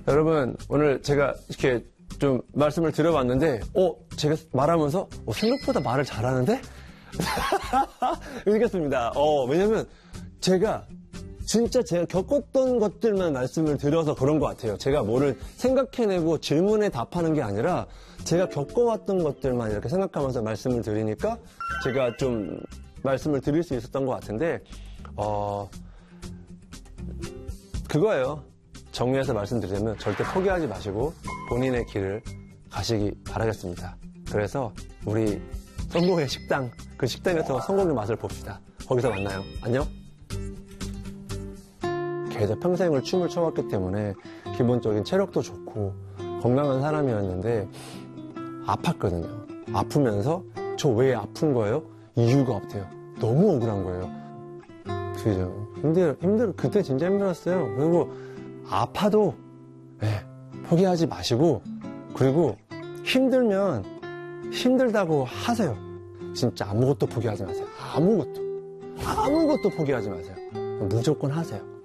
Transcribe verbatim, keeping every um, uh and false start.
여러분, 오늘 제가 이렇게 좀 말씀을 드려봤는데, 어, 제가 말하면서, 어, 생각보다 말을 잘하는데? 의겠습니다. 어, 왜냐면, 제가, 진짜 제가 겪었던 것들만 말씀을 드려서 그런 것 같아요. 제가 뭐를 생각해내고 질문에 답하는 게 아니라, 제가 겪어왔던 것들만 이렇게 생각하면서 말씀을 드리니까, 제가 좀 말씀을 드릴 수 있었던 것 같은데, 어, 그거예요. 정리해서 말씀드리자면 절대 포기하지 마시고 본인의 길을 가시기 바라겠습니다. 그래서 우리 성공의 식당, 그 식당에서 성공의 맛을 봅시다. 거기서 만나요. 안녕. 계속 평생을 춤을 춰왔기 때문에 기본적인 체력도 좋고 건강한 사람이었는데 아팠거든요. 아프면서 저 왜 아픈 거예요? 이유가 없대요. 너무 억울한 거예요. 그죠? 힘들어, 힘들어. 그때 진짜 힘들었어요. 그리고 아파도 네, 포기하지 마시고 그리고 힘들면 힘들다고 하세요. 진짜 아무것도 포기하지 마세요. 아무것도 아무것도 포기하지 마세요. 무조건 하세요.